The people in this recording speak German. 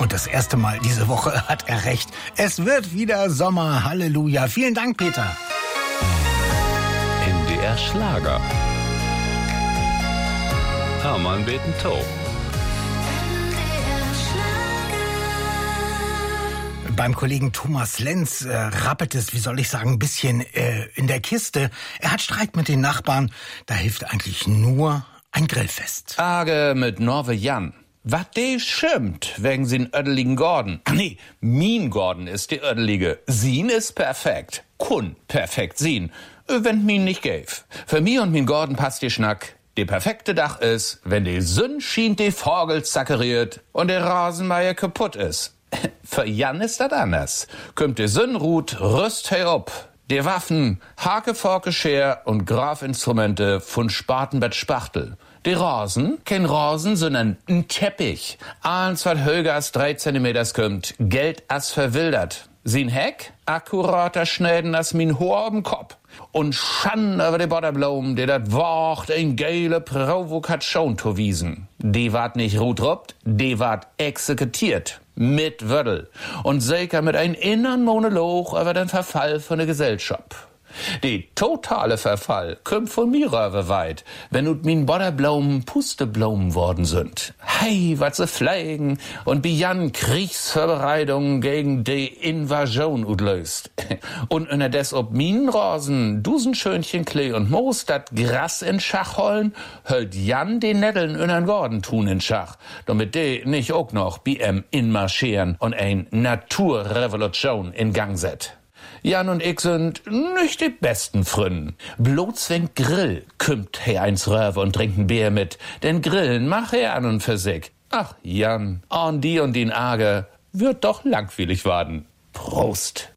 Und das erste Mal diese Woche hat er recht. Es wird wieder Sommer. Halleluja. Vielen Dank, Peter. NDR Schlager. Hermann Betentow. Beim Kollegen Thomas Lenz rappelt es, wie soll ich sagen, ein bisschen in der Kiste. Er hat Streit mit den Nachbarn. Da hilft eigentlich nur ein Grillfest. Age mit Norwe Jan. Wat de stimmt, wegen sin ödeligen Gordon. Ach nee, min Gordon ist die ödelige. Sin ist perfekt. Kun perfekt sin. Wenn min nicht gäf. Für mi und min Gordon passt die Schnack. De perfekte Dach ist, wenn de Sünn schient die Vogel zackeriert und der Rasenmeier kaputt ist. Für Jan ist das anders. Kümmt de Sünn-Rut, rüst herop. De Waffen, Hake, Forke, Scher und Grafinstrumente von Spatenbett Spachtel. De Rasen, kein Rasen, sondern ein Teppich. Ahns, wat höger als 3 Zentimeters kümmt, Geld as verwildert. Sin Heck, akkurater Schneiden as min Haar ob'n Kopf. Und Schande über de Bodderbloom, der dat wacht ein geile Provokation zu wiesen. Die ward nicht rutrupt, die ward exekutiert. Mit Wödel. Und sicher mit einem inneren Monolog über den Verfall von der Gesellschaft. Die totale Verfall kommt von mir weit, wenn ut min Bodderblomen Pusteblomen worden sind. Hey, wat se pflegen und bijan Kriegsvorbereitungen gegen die Invasion utlöst. Und unterdes ob min Rasen Dusenschönchen Klee und Moos dat Gras in Schach holen, hölt Jan den Netteln innern Gordon tun in Schach, damit de nicht auch noch BM inmarschieren und ein Naturrevolution in Gang set. Jan und ich sind nicht die besten Fründen. Bloß wenn Grill kümmt her eins Röwe und trinkt ein Bier mit. Denn Grillen mach er an und für sich. Ach Jan, an die und den Age wird doch langweilig werden. Prost!